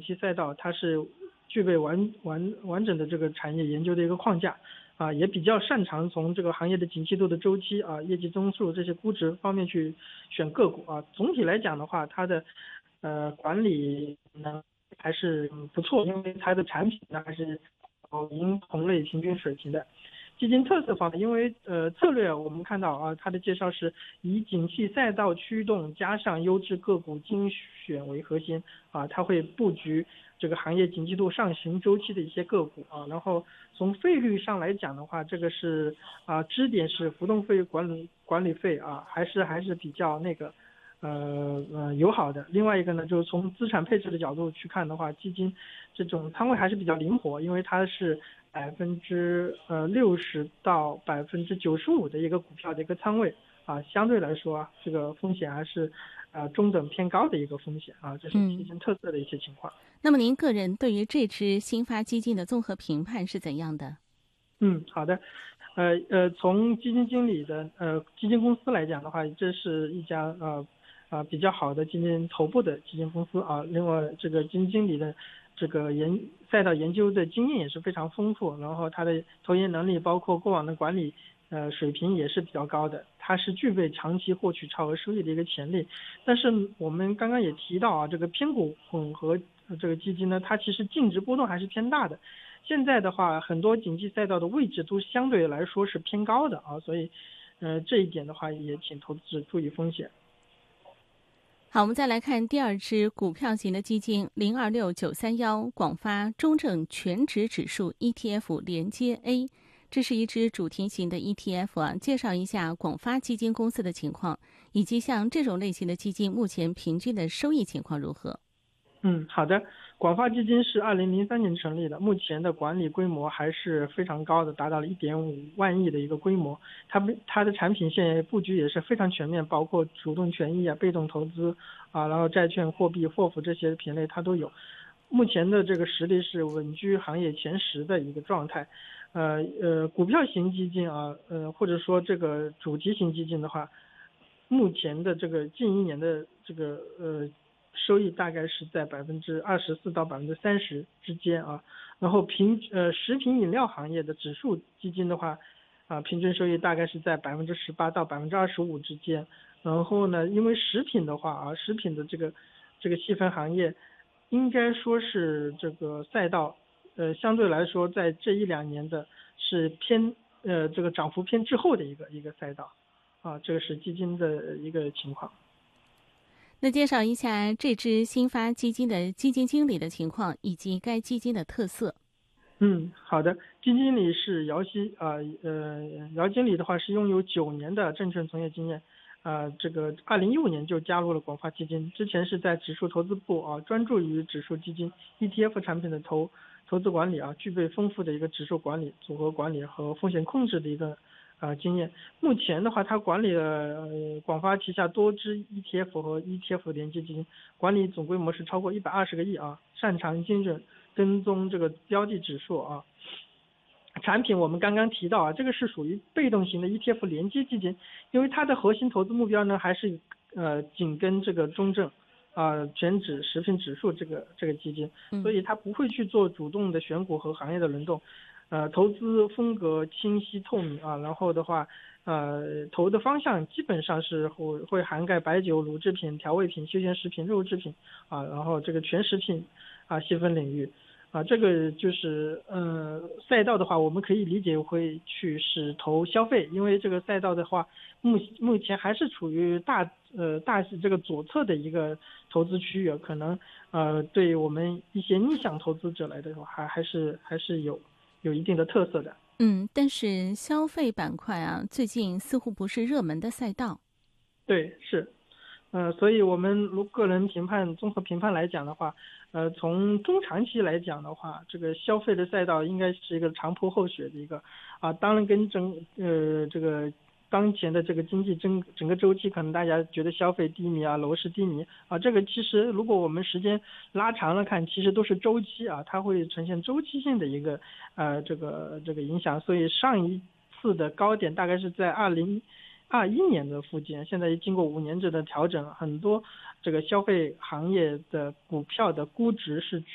气赛道它是具备完整的这个产业研究的一个框架也比较擅长从这个行业的景气度的周期业绩增速这些估值方面去选个股总体来讲的话，它的管理呢还是不错，因为它的产品呢还是赢同类平均水平的。基金特色方面，因为策略我们看到它的介绍是以景气赛道驱动加上优质个股精选为核心它会布局这个行业景气度上行周期的一些个股然后从费率上来讲的话，这个是支点是浮动费管理费还是比较那个友好的。另外一个呢，就是从资产配置的角度去看的话，基金这种仓位还是比较灵活，因为它是60%到95%的一个股票的一个仓位相对来说这个风险还是中等偏高的一个风险这是基金特色的一些情况。 那么您个人对于这支新发基金的综合评判是怎样的？ 好的。从基金经理的基金公司来讲的话，这是一家比较好的基金头部的基金公司另外这个基金经理的这个赛道研究的经验也是非常丰富，然后他的投研能力包括过往的管理水平也是比较高的，它是具备长期获取超额收益的一个潜力。但是我们刚刚也提到这个偏股混合这个基金呢，它其实净值波动还是偏大的。现在的话，很多景气赛道的位置都相对来说是偏高的所以这一点的话也请投资者注意风险。 好，我们再来看第二支股票型的基金026931广发中证全指指数 ETF 连接 A， 这是一支主题型的 ETF 介绍一下广发基金公司的情况，以及像这种类型的基金目前平均的收益情况如何？ 好的。广发基金是2003年成立的，目前的管理规模还是非常高的，达到了1.5万亿的一个规模。它的产品线布局也是非常全面，包括主动权益被动投资然后债券、货币、货服这些品类它都有。目前的这个实力是稳居行业前10的一个状态。股票型基金或者说这个主题型基金的话，目前的这个近1年的这个收益大概是在24%到30%之间然后食品饮料行业的指数基金的话平均收益大概是在18%到25%之间。然后呢，因为食品的话食品的这个细分行业应该说是这个赛道相对来说在这1-2年的是偏这个涨幅偏滞后的一个赛道这个是基金的一个情况。 那介绍一下这支新发基金的基金经理的情况以及该基金的特色。 好的。基金经理是姚希姚经理的话是拥有9年的证券从业经验这个2015年就加入了广发基金，之前是在指数投资部专注于指数基金 ETF 产品的投资管理具备丰富的一个指数管理、组合管理和风险控制的一个经验。目前的话，他管理了广发旗下多支 ETF 和 ETF 连接基金，管理总规模是超过120个亿擅长精准跟踪这个标的指数产品我们刚刚提到这个是属于被动型的 ETF 连接基金，因为它的核心投资目标呢还是紧跟这个中证全指食品指数这个基金，所以它不会去做主动的选股和行业的轮动。投资风格清晰透明然后的话投的方向基本上是会涵盖白酒、乳制品、调味品、休闲食品、肉制品然后这个全食品细分领域这个就是赛道的话，我们可以理解会去是投消费，因为这个赛道的话，目前还是处于大这个左侧的一个投资区域，可能对我们一些逆向投资者来的话，还是有一定的特色的。 但是消费板块最近似乎不是热门的赛道。 对，是。所以我们个人综合评判来讲的话，从中长期来讲的话，这个消费的赛道应该是一个长坡厚雪的一个当然跟这个当前的这个经济整个周期，可能大家觉得消费低迷楼市低迷这个其实如果我们时间拉长了看，其实都是周期它会呈现周期性的一个这个影响。所以上一次的高点大概是在2021年的附近，现在经过5年制的调整，很多这个消费行业的股票的估值是